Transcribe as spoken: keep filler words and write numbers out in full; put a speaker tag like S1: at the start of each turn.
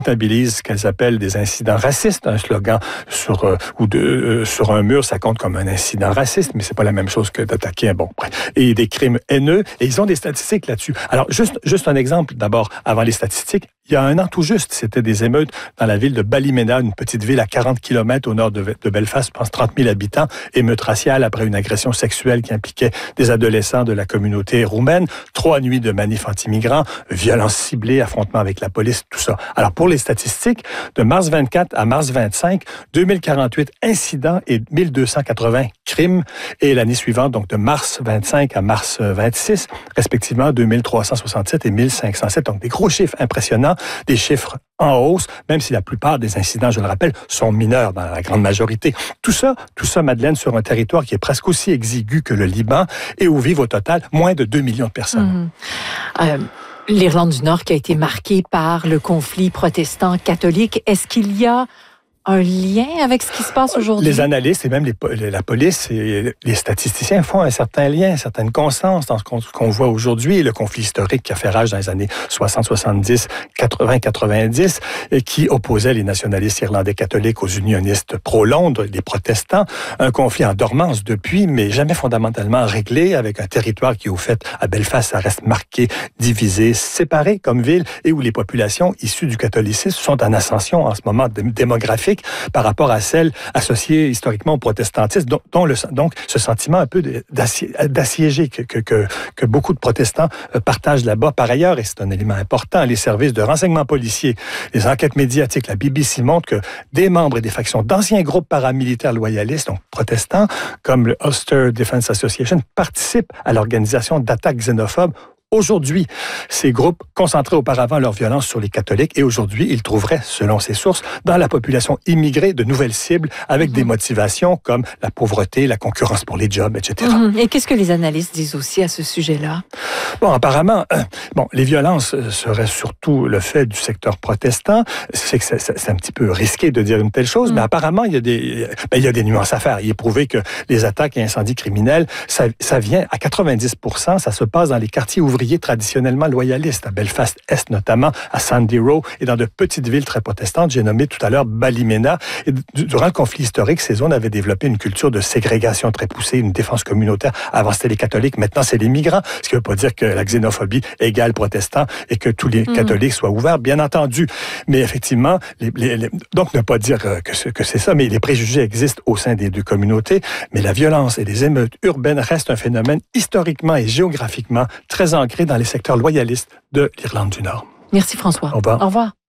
S1: comptabilisent ce qu'elles appellent des incidents racistes. Un slogan sur, euh, ou de, euh, sur un mur, ça compte comme un incident raciste, mais c'est pas la même chose que d'attaquer un bon. Et des crimes haineux. Et ils ont des statistiques là-dessus. Alors, juste, juste un exemple d'abord, avant les statistiques. Il y a un an tout juste, c'était des émeutes dans la ville de Ballymena, une petite ville à quarante kilomètres au nord de, de Belfast, je pense trente mille habitants, émeute raciale après une agression sexuelle qui impliquait des adolescents de la communauté roumaine, trois nuits de manifs anti-migrants, violences ciblées, affrontements avec la police, tout ça. Alors, pour les statistiques, de mars vingt-quatre à mars vingt-cinq, deux mille quarante-huit incidents et mille deux cent quatre-vingts crimes. Et l'année suivante, donc de mars vingt-cinq à mars vingt-six, respectivement deux mille trois cent soixante-sept et mille cinq cent sept. Donc, des gros chiffres impressionnants, des chiffres en hausse, même si la plupart des incidents, je le rappelle, sont mineurs dans la grande majorité. Tout ça, tout ça, Madeleine, sur un territoire qui est presque aussi exigu que le Liban et où vivent au total moins de deux millions de personnes.
S2: Mmh. Euh... L'Irlande du Nord qui a été marquée par le conflit protestant-catholique. Est-ce qu'il y a un lien avec ce qui se passe aujourd'hui? Les
S1: analystes et même les, la police et les statisticiens font un certain lien, une certaine constance dans ce qu'on, qu'on voit aujourd'hui. Le conflit historique qui a fait rage dans les années soixante, soixante-dix, quatre-vingts, quatre-vingt-dix, et qui opposait les nationalistes irlandais catholiques aux unionistes pro-Londres, les protestants. Un conflit en dormance depuis, mais jamais fondamentalement réglé, avec un territoire qui, au fait, à Belfast, ça reste marqué, divisé, séparé comme ville, et où les populations issues du catholicisme sont en ascension en ce moment démographique par rapport à celles associées historiquement au protestantisme, dont, dont le, donc ce sentiment un peu d'assié, d'assiégé que, que, que, que beaucoup de protestants partagent là-bas. Par ailleurs, et c'est un élément important, les services de renseignement policier, les enquêtes médiatiques, la B B C montrent que des membres et des factions d'anciens groupes paramilitaires loyalistes, donc protestants, comme le Ulster Defense Association, participent à l'organisation d'attaques xénophobes. Aujourd'hui, ces groupes concentraient auparavant leur violence sur les catholiques et aujourd'hui, ils trouveraient, selon ces sources, dans la population immigrée de nouvelles cibles avec mmh. des motivations comme la pauvreté, la concurrence pour les jobs, et cetera.
S2: Mmh. Et qu'est-ce que les analystes disent aussi à ce sujet-là?
S1: Bon, apparemment, euh, bon, les violences seraient surtout le fait du secteur protestant. C'est que c'est, c'est un petit peu risqué de dire une telle chose, mmh. mais apparemment, il y a des, ben, il y a des nuances à faire. Il est prouvé que les attaques et incendies criminels, ça, ça vient à quatre-vingt-dix pour cent, ça se passe dans les quartiers ouvriers traditionnellement loyalistes, à Belfast-Est notamment, à Sandy Row et dans de petites villes très protestantes. J'ai nommé tout à l'heure Ballymena. Et durant le conflit historique, ces zones avaient développé une culture de ségrégation très poussée, une défense communautaire. Avant, c'était les catholiques, maintenant, c'est les migrants. Ce qui ne veut pas dire que la xénophobie égale protestant et que tous les mmh. catholiques soient ouverts, bien entendu. Mais effectivement, les, les, les, donc ne pas dire que c'est, que c'est ça, mais les préjugés existent au sein des deux communautés. Mais la violence et les émeutes urbaines restent un phénomène historiquement et géographiquement très ancré dans les secteurs loyalistes de l'Irlande du Nord.
S2: Merci François.
S1: Au revoir.
S2: Au revoir.